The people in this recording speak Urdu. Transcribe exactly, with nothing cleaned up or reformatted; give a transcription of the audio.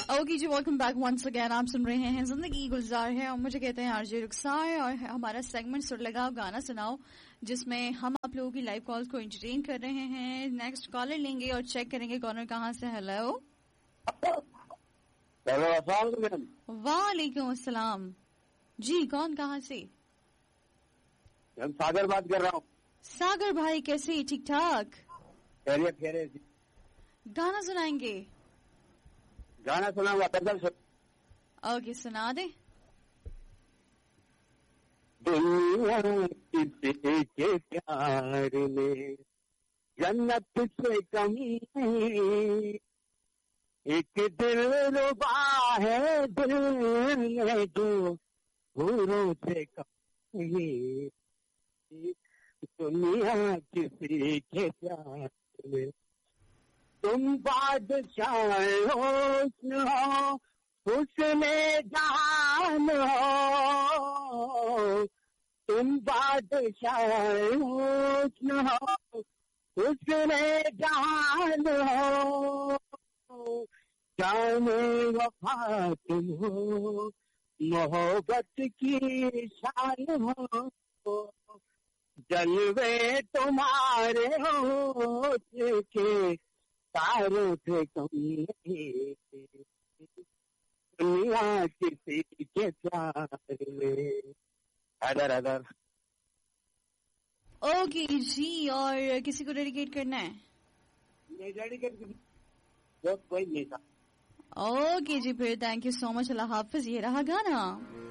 اوکے جی، ویلکم بیک ونس اگین. آپ سن رہے ہیں زندگی گلزار ہے اور مجھے کہتے ہیں آر جے رخسار، اور ہمارا سیگمنٹ سر لگاؤ گانا سناؤ، جس میں ہم آپ لوگوں کی لائیو کالز کو انٹرٹین کر رہے ہیں. نیکسٹ کالر لیں گے اور چیک کریں گے کالر کہاں سے. ہیلو ہیلو، السلام علیکم. وعلیکم السلام. جی کون کہاں سے؟ ہم ساگر بات کر رہا ہوں. ساگر بھائی کیسے؟ ٹھیک ٹھاک؟ خیریت خیریت. گانا سنائیں گے؟ گانا سناؤں گا. غزل سن. اوکے سنا دے. دنیا کسی کے پیار میں جنت سے کمی نہیں، ایک دل ربا ہے دل میں جو حوروں سے کم نہیں. دنیا کسی کے پیار میں تم بادشاہ حسن ہو، حسن جہان ہو. تم بادشاہ حسن ہو، حسن جہان ہو. جان وفا تم ہو، محبت کی شان ہو. جلوے تمہارے ہوش کے تاروں سے کم نہیں. دنیا کسی کے پیار میں. Other other. اوکے جی، اور کسی کو ڈیڈیکیٹ کرنا ہے؟ بہت کوئی نہیں تھا. اوکے جی، پھر تھینک یو سو مچ. اللہ حافظ. یہ رہا گانا.